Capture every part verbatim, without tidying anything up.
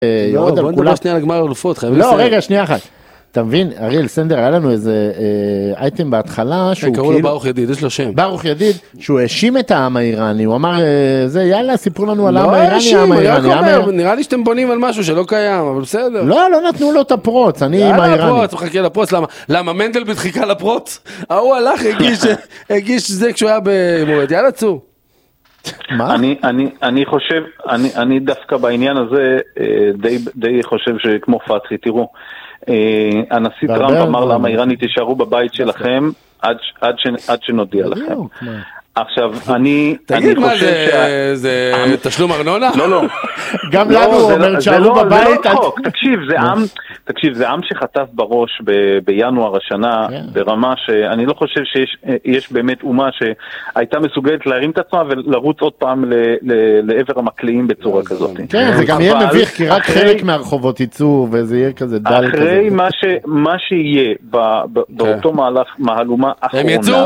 יורד על כולם. בוא נדבר שנייה על גמר אלופות, חייבים לסיים. לא, רגע, שנייה אחת. אתה מבין, אריאל סנדר, היה לנו איזה אה, אייטם בהתחלה, שהוא קראו לו ברוך ידיד, יש לו שם. ברוך ידיד, שהוא האשים את העם האיראני, הוא אמר, זה, יאללה, סיפרו לנו על העם האיראני, העם האיראני. נראה לי שאתם בונים על משהו שלא קיים, אבל בסדר. לא, לא נתנו לו את הפרוץ, אני עם האיראני. יאללה, הפרוץ, הוא חכה לפרוץ, למה? למה מנדלבליט חיכה לפרוץ? ההוא הלך, הגיש זה כשהוא היה במורד, יאללה צור. אני, אני, אני חושב, אני, אני דווקא בעניין הזה די, די חושב שכמו פתחי, תראו, הנשיא טראמפ אמר למה איראני תישארו בבית שלכם עד, עד, עד שנודיע לכם. עכשיו, אני... תגיד מה זה, זה תשלום ארנונה? לא, לא. גם לנו הוא אומר תשארו בבית. זה לא חוק, תקשיב, זה עם, תקשיב, זה עם שחטף בראש בינואר השנה, ברמה שאני לא חושב שיש באמת אומה שהייתה מסוגלת להרים את עצמה ולרוץ עוד פעם לעבר המקליעים בצורה כזאת. כן, זה גם יהיה מביך, כי רק חלק מהרחובות ייצאו, וזה יהיה כזה דל כזה. אחרי מה שיהיה באותו מהלומה האחרונה,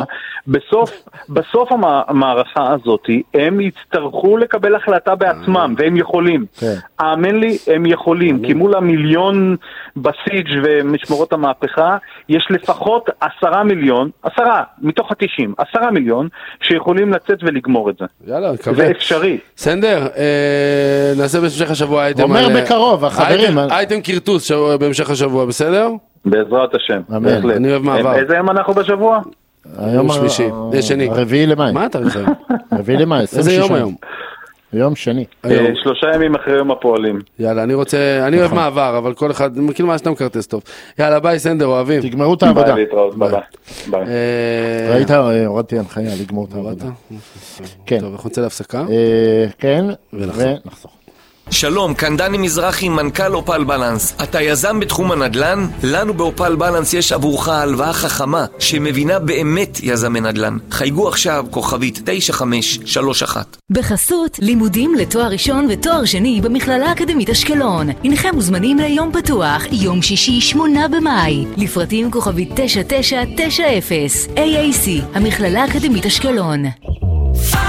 בסוף המערכה הזאת, הם יצטרכו לקבל החלטה בעצמם, והם יכולים. האמן לי, הם יכולים, כי מול המיליון בסיג' ומשמורות המהפכה, יש לפחות עשרה מיליון, עשרה, מתוך התשעים, עשרה מיליון, שיכולים לצאת ולגמור את זה. יאללה, זה אפשרי. סנדר, נעשה בהמשך השבוע אייטם. אומר בקרוב, החברים. אייטם קרטוס בהמשך השבוע, בסדר? בעזרת השם. אני אוהב מעבר. איזה יום אנחנו בשבוע? היום שלישי, זה שני. הרביעי למאי. מה אתה רחב? הרביעי למאי, עשרים ושישה. איזה יום היום? יום שני. שלושה ימים אחרי יום הפועלים. יאללה, אני רוצה, אני אוהב מעבר, אבל כל אחד, כאילו מה שאתה מקרטס טוב. יאללה, ביי סנדר, אוהבים. תגמרו את העבודה. ביי, להתראות, ביי. ביי. ראית, הורדתי הנחיה, לגמור את העבודה. כן. טוב, אנחנו נצא להפסקה. כן, ונחזור. שלום, כאן דני מזרחי, מנכ"ל אופל בלנס. אתה יזם בתחום הנדל"ן? לנו באופל בלנס יש עבורך הלוואה חכמה שמבינה באמת יזמי נדל"ן. חייגו עכשיו כוכבית תשע חמש שלוש אחת. בחסות לימודים לתואר ראשון ותואר שני במכללה האקדמית אשקלון. הנכם מוזמנים ליום פתוח, יום שישי שמונה במאי. לפרטים כוכבית תשע תשע תשע אפס. איי איי סי, המכללה האקדמית אשקלון.